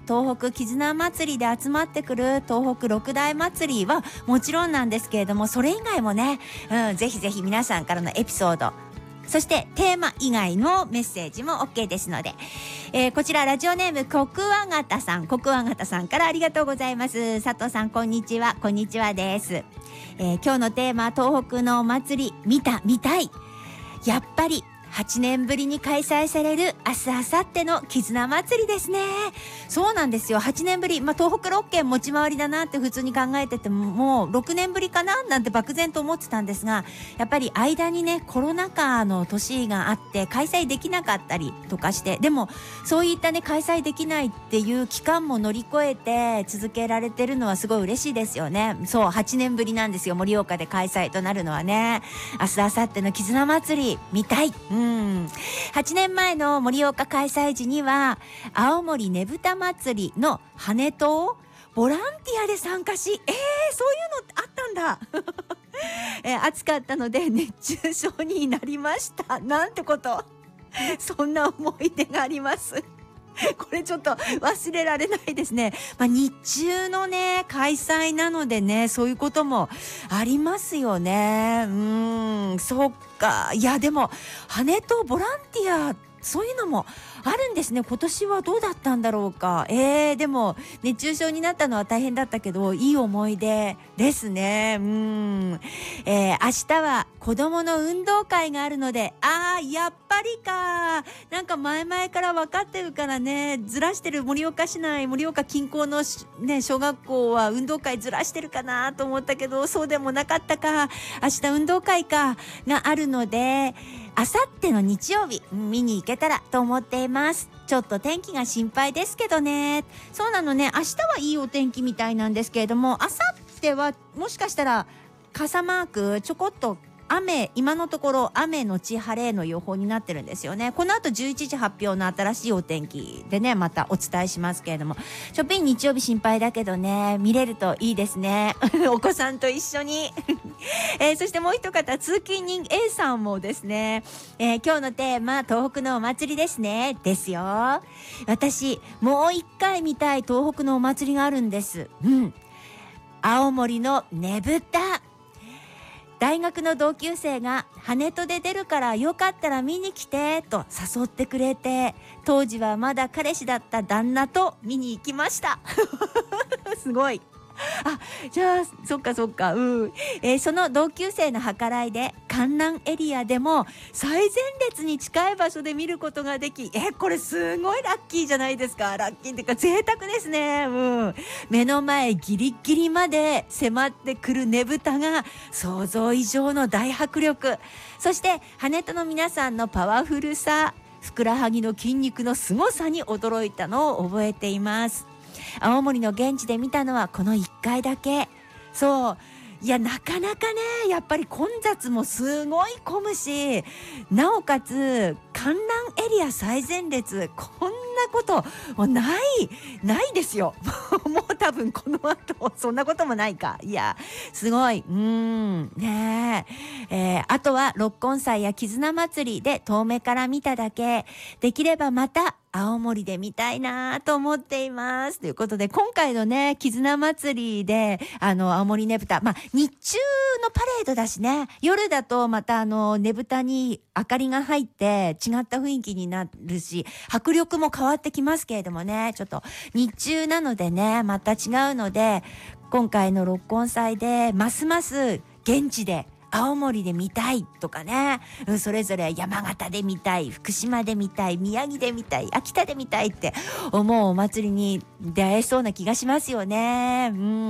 東北絆祭りで集まってくる東北六大祭りはもちろんなんですけれども、それ以外もね、ぜひぜひ皆さんからのエピソード、そしてテーマ以外のメッセージも OK ですので、こちらラジオネームコクワガタさんからありがとうございます。佐藤さん、こんにちは。こんにちはです。今日のテーマ、東北のお祭り見たい。やっぱり8年ぶりに開催される明日明後日の絆祭りですね。そうなんですよ。8年ぶり、東北6県持ち回りだなって普通に考えてても、もう6年ぶりかななんて漠然と思ってたんですが、やっぱり間にね、コロナ禍の年があって開催できなかったりとかして、でもそういったね、開催できないっていう期間も乗り越えて続けられてるのはすごい嬉しいですよね。そう、8年ぶりなんですよ。盛岡で開催となるのはね。明日明後日の絆祭り見たい。8年前の盛岡開催時には青森ねぶた祭りの羽とをボランティアで参加し、そういうのあったんだ暑かったので熱中症になりました。なんてこと。そんな思い出があります。これちょっと忘れられないですね。日中のね、開催なのでね、そういうこともありますよね。そうか。いや、でも、羽とボランティア、そういうのもあるんですね。今年はどうだったんだろうか。でも、熱中症になったのは大変だったけど、いい思い出ですね。明日は子供の運動会があるので、やっぱりか。なんか前々から分かってるからね、ずらしてる盛岡市内、盛岡近郊のね、小学校は運動会ずらしてるかなと思ったけど、そうでもなかったか。明日運動会があるので、あさっての日曜日見に行けたらと思っています。ちょっと天気が心配ですけどね。そうなのね、明日はいいお天気みたいなんですけれども、あさってはもしかしたら傘マークちょこっと雨、今のところ雨のち晴れの予報になってるんですよね。この後11時発表の新しいお天気でね、またお伝えしますけれども、ショッピング日曜日心配だけどね、見れるといいですね。お子さんと一緒に。そしてもう一方、通勤人 A さんもですね、今日のテーマ、東北のお祭りですね。ですよ。私、もう一回見たい東北のお祭りがあるんです。青森のねぶた。大学の同級生が羽戸で出るからよかったら見に来てと誘ってくれて、当時はまだ彼氏だった旦那と見に行きました。すごい。じゃあそっか、その同級生の計らいで観覧エリアでも最前列に近い場所で見ることができ、これすごいラッキーじゃないですか。ラッキーっていうか贅沢ですね。目の前ギリギリまで迫ってくるねぶたが想像以上の大迫力、そして羽戸の皆さんのパワフルさ、ふくらはぎの筋肉の凄さに驚いたのを覚えています。青森の現地で見たのはこの1回だけ。そう。いや、なかなかね、やっぱり混雑もすごい混むし、なおかつ観覧エリア最前列、こんなこともうないですよ。もう多分この後そんなこともないか。いや、すごい。ねえ。あとは六根祭や絆祭りで遠目から見ただけ。できればまた青森で見たいなと思っています。ということで、今回のね、絆祭りで、青森ねぶた、日中のパレードだしね、夜だとまたねぶたに明かりが入って違った雰囲気になるし、迫力も変わってきますけれどもね、ちょっと日中なのでね、また違うので、今回の六根祭で、ますます現地で、青森で見たいとかね、それぞれ山形で見たい、福島で見たい、宮城で見たい、秋田で見たいって思うお祭りに出会えそうな気がしますよね。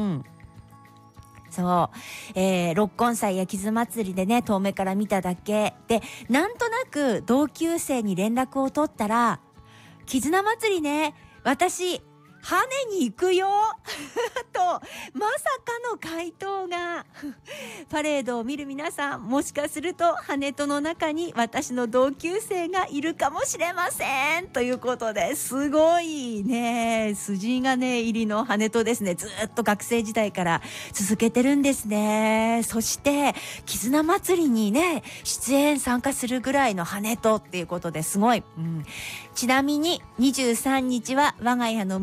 そう。六根祭や絆祭りでね、遠目から見ただけで、なんとなく同級生に連絡を取ったら、絆祭りね、私羽に行くよとまさかの回答が。パレードを見る皆さん、もしかすると羽戸の中に私の同級生がいるかもしれませんということで、すごいね、筋金入りの羽戸ですね。ずっと学生時代から続けてるんですね。そして絆祭りにね、参加するぐらいの羽戸っていうことですごい。ちなみに23日は我が家の